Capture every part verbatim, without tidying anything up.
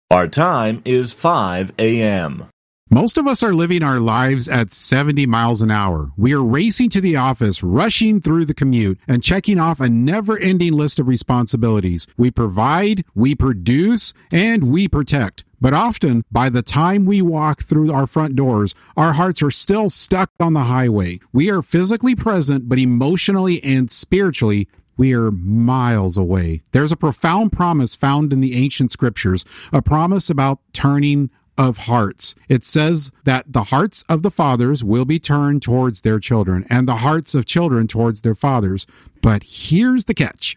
Our time is five a.m. Most of us are living our lives at seventy miles an hour. We are racing to the office, rushing through the commute, and checking off a never-ending list of responsibilities. We provide, we produce, and we protect. But often, by the time we walk through our front doors, our hearts are still stuck on the highway. We are physically present, but emotionally and spiritually, we are miles away. There's a profound promise found in the ancient scriptures, a promise about turning of hearts. It says that the hearts of the fathers will be turned towards their children, and the hearts of children towards their fathers. But here's the catch.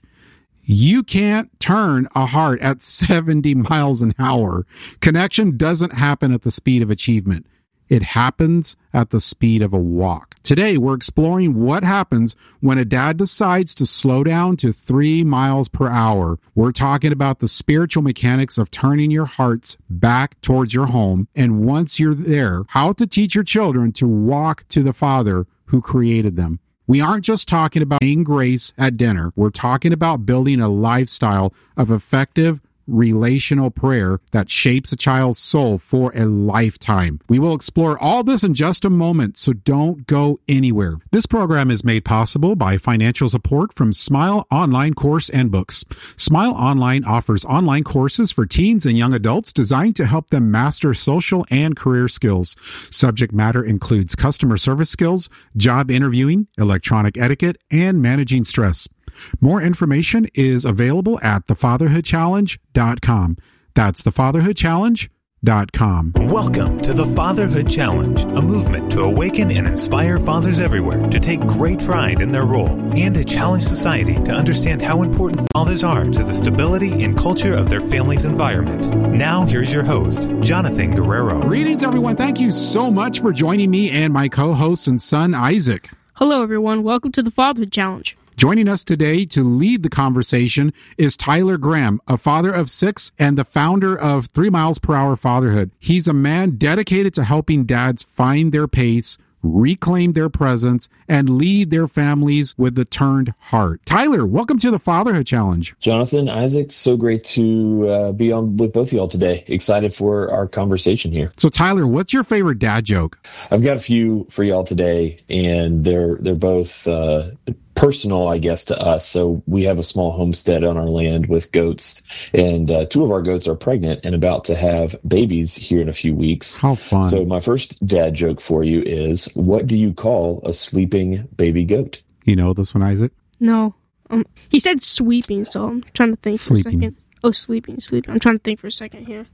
You can't turn a heart at seventy miles an hour. Connection doesn't happen at the speed of achievement. It happens at the speed of a walk. Today, we're exploring what happens when a dad decides to slow down to three miles per hour. We're talking about the spiritual mechanics of turning your hearts back towards your home. And once you're there, how to teach your children to walk to the Father who created them. We aren't just talking about saying grace at dinner. We're talking about building a lifestyle of effective relational prayer that shapes a child's soul for a lifetime. We will explore all this in just a moment, so don't go anywhere. This program is made possible by financial support from Smile Online Course and Books. Smile Online offers online courses for teens and young adults designed to help them master social and career skills. Subject matter includes customer service skills, job interviewing, electronic etiquette, and managing stress. More information is available at the fatherhood challenge dot com. That's the fatherhood challenge dot com. Welcome to the Fatherhood Challenge, a movement to awaken and inspire fathers everywhere to take great pride in their role and to challenge society to understand how important fathers are to the stability and culture of their family's environment. Now, here's your host, Jonathan Guerrero. Greetings, everyone. Thank you so much for joining me and my co-host and son, Isaac. Hello, everyone. Welcome to the Fatherhood Challenge. Joining us today to lead the conversation is Tyler Graham, a father of six and the founder of Three Miles Per Hour Fatherhood. He's a man dedicated to helping dads find their pace, reclaim their presence, and lead their families with the turned heart. Tyler, welcome to the Fatherhood Challenge. Jonathan, Isaac, so great to uh, be on with both of y'all today. Excited for our conversation here. So Tyler, what's your favorite dad joke? I've got a few for y'all today, and they're they're both uh, personal, I guess, to us. So we have a small homestead on our land with goats, and uh, two of our goats are pregnant and about to have babies here in a few weeks. How fun. So my first dad joke for you is, what do you call a sleeping baby goat? You know this one, Isaac? No. Um, he said sweeping, so I'm trying to think Sleeping. for a second. Oh, sleeping, sleeping. I'm trying to think for a second here.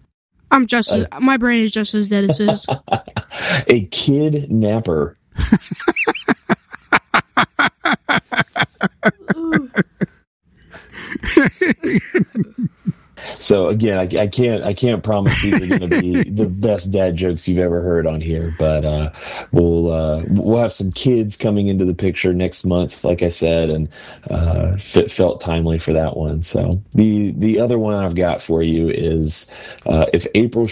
I'm just, as, Uh, my brain is just as dead as his. A kid napper. So again, I, I can't I can't promise these are going to be the best dad jokes you've ever heard on here, but uh, we'll uh, we'll have some kids coming into the picture next month, like I said, and uh, it felt timely for that one. So the the other one I've got for you is uh, if April